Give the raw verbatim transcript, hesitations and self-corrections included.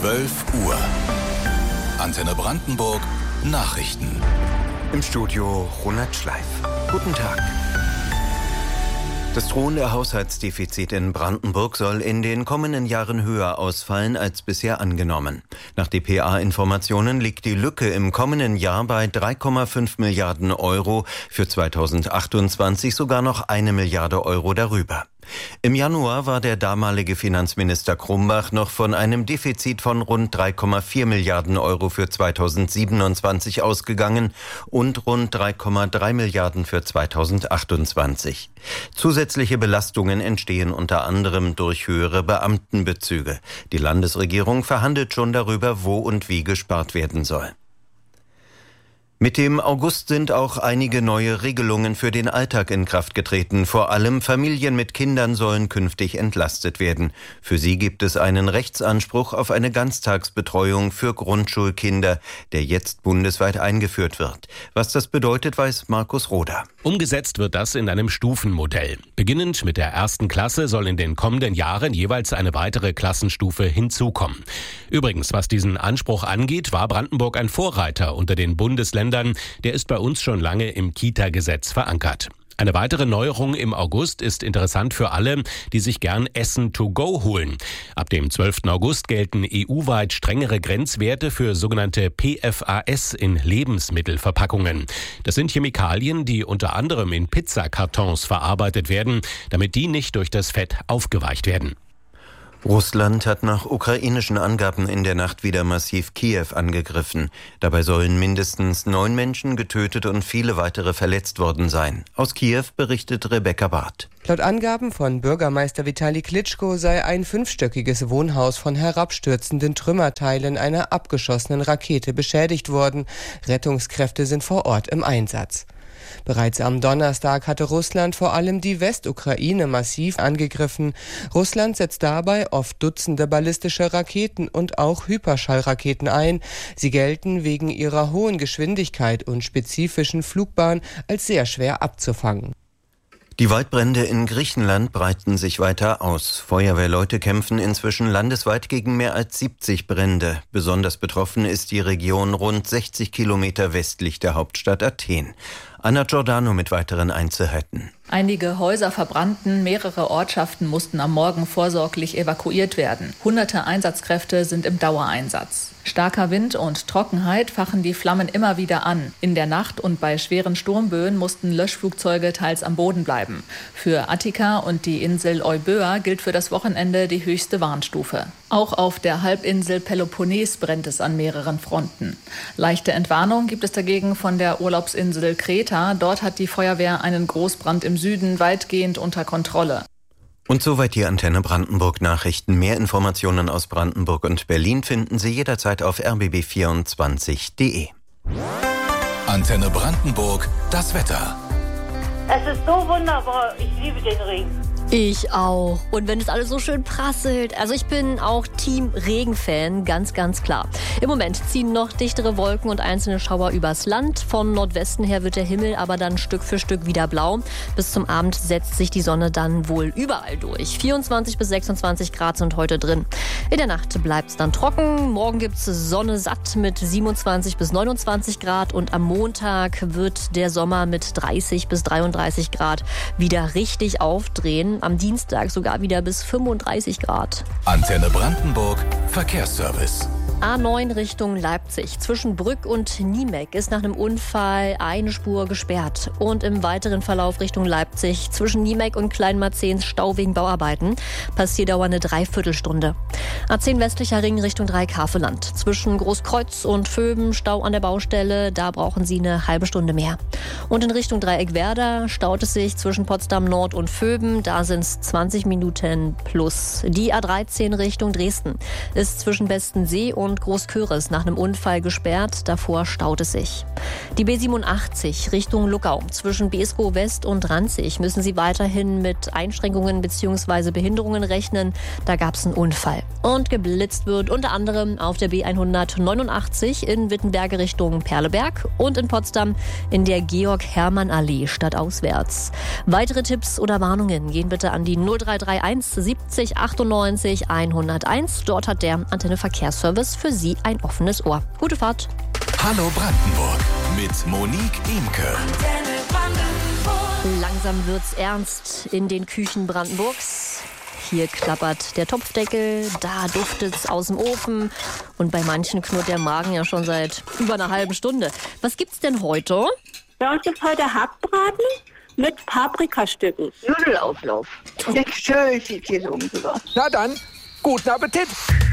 zwölf Uhr. Antenne Brandenburg Nachrichten. Im Studio Ronald Schleif. Guten Tag. Das drohende Haushaltsdefizit in Brandenburg soll in den kommenden Jahren höher ausfallen als bisher angenommen. Nach D P A-Informationen liegt die Lücke im kommenden Jahr bei drei Komma fünf Milliarden Euro, für zweitausendachtundzwanzig sogar noch eine Milliarde Euro darüber. Im Januar war der damalige Finanzminister Krumbach noch von einem Defizit von rund drei Komma vier Milliarden Euro für zweitausendsiebenundzwanzig ausgegangen und rund drei Komma drei Milliarden für zweitausendachtundzwanzig. Zusätzliche Belastungen entstehen unter anderem durch höhere Beamtenbezüge. Die Landesregierung verhandelt schon darüber, wo und wie gespart werden soll. Mit dem August sind auch einige neue Regelungen für den Alltag in Kraft getreten. Vor allem Familien mit Kindern sollen künftig entlastet werden. Für sie gibt es einen Rechtsanspruch auf eine Ganztagsbetreuung für Grundschulkinder, der jetzt bundesweit eingeführt wird. Was das bedeutet, weiß Markus Roder. Umgesetzt wird das in einem Stufenmodell. Beginnend mit der ersten Klasse soll in den kommenden Jahren jeweils eine weitere Klassenstufe hinzukommen. Übrigens, was diesen Anspruch angeht, war Brandenburg ein Vorreiter unter den Bundesländern. Der ist bei uns schon lange im Kita-Gesetz verankert. Eine weitere Neuerung im August ist interessant für alle, die sich gern Essen to go holen. Ab dem zwölften August gelten E U-weit strengere Grenzwerte für sogenannte P F A S in Lebensmittelverpackungen. Das sind Chemikalien, die unter anderem in Pizzakartons verarbeitet werden, damit die nicht durch das Fett aufgeweicht werden. Russland hat nach ukrainischen Angaben in der Nacht wieder massiv Kiew angegriffen. Dabei sollen mindestens neun Menschen getötet und viele weitere verletzt worden sein. Aus Kiew berichtet Rebecca Barth. Laut Angaben von Bürgermeister Vitali Klitschko sei ein fünfstöckiges Wohnhaus von herabstürzenden Trümmerteilen einer abgeschossenen Rakete beschädigt worden. Rettungskräfte sind vor Ort im Einsatz. Bereits am Donnerstag hatte Russland vor allem die Westukraine massiv angegriffen. Russland setzt dabei oft Dutzende ballistische Raketen und auch Hyperschallraketen ein. Sie gelten wegen ihrer hohen Geschwindigkeit und spezifischen Flugbahn als sehr schwer abzufangen. Die Waldbrände in Griechenland breiten sich weiter aus. Feuerwehrleute kämpfen inzwischen landesweit gegen mehr als siebzig Brände. Besonders betroffen ist die Region rund sechzig Kilometer westlich der Hauptstadt Athen. Anna Giordano mit weiteren Einzelheiten. Einige Häuser verbrannten, mehrere Ortschaften mussten am Morgen vorsorglich evakuiert werden. Hunderte Einsatzkräfte sind im Dauereinsatz. Starker Wind und Trockenheit fachen die Flammen immer wieder an. In der Nacht und bei schweren Sturmböen mussten Löschflugzeuge teils am Boden bleiben. Für Attika und die Insel Euböa gilt für das Wochenende die höchste Warnstufe. Auch auf der Halbinsel Peloponnes brennt es an mehreren Fronten. Leichte Entwarnung gibt es dagegen von der Urlaubsinsel Kreta. Dort hat die Feuerwehr einen Großbrand im Süden weitgehend unter Kontrolle. Und soweit die Antenne Brandenburg Nachrichten. Mehr Informationen aus Brandenburg und Berlin finden Sie jederzeit auf r b b vierundzwanzig punkt d e. Antenne Brandenburg, das Wetter. Es ist so wunderbar. Ich liebe den Regen. Ich auch. Und wenn es alles so schön prasselt. Also ich bin auch Team Regenfan, ganz, ganz klar. Im Moment ziehen noch dichtere Wolken und einzelne Schauer übers Land. Von Nordwesten her wird der Himmel aber dann Stück für Stück wieder blau. Bis zum Abend setzt sich die Sonne dann wohl überall durch. vierundzwanzig bis sechsundzwanzig Grad sind heute drin. In der Nacht bleibt es dann trocken. Morgen gibt es Sonne satt mit siebenundzwanzig bis neunundzwanzig Grad. Und am Montag wird der Sommer mit dreißig bis dreiunddreißig Grad wieder richtig aufdrehen. Am Dienstag sogar wieder bis fünfunddreißig Grad. Antenne Brandenburg, Verkehrsservice. A neun Richtung Leipzig. Zwischen Brück und Niemek ist nach einem Unfall eine Spur gesperrt. Und im weiteren Verlauf Richtung Leipzig zwischen Niemek und Kleinmarzehns Stau wegen Bauarbeiten. Passierdauer eine Dreiviertelstunde. A zehn westlicher Ring Richtung Dreieck-Havelland. Zwischen Großkreuz und Vöben Stau an der Baustelle. Da brauchen Sie eine halbe Stunde mehr. Und in Richtung Dreieck-Werder staut es sich zwischen Potsdam Nord und Vöben. Da sind es zwanzig Minuten plus. Die A dreizehn Richtung Dresden ist zwischen Bestensee und Großköris nach einem Unfall gesperrt. Davor staut es sich. Die B siebenundachtzig Richtung Luckau. Zwischen Beeskow West und Ranzig müssen Sie weiterhin mit Einschränkungen bzw. Behinderungen rechnen. Da gab es einen Unfall. Und Und geblitzt wird unter anderem auf der B hundertneunundachtzig in Wittenberge Richtung Perleberg und in Potsdam in der Georg-Hermann-Allee stadtauswärts. Weitere Tipps oder Warnungen gehen bitte an die null drei drei eins siebzig achtundneunzig hunderteins. Dort hat der Antenne Verkehrsservice für Sie ein offenes Ohr. Gute Fahrt. Hallo Brandenburg mit Monique Imke. Langsam wird's ernst in den Küchen Brandenburgs. Hier klappert der Topfdeckel, da duftet's aus dem Ofen und bei manchen knurrt der Magen ja schon seit über einer halben Stunde. Was gibt's denn heute? Bei uns gibt's heute Hackbraten mit Paprikastücken. Nudelauflauf. Und schön viel Käse oben drüber. Na dann, guten Appetit!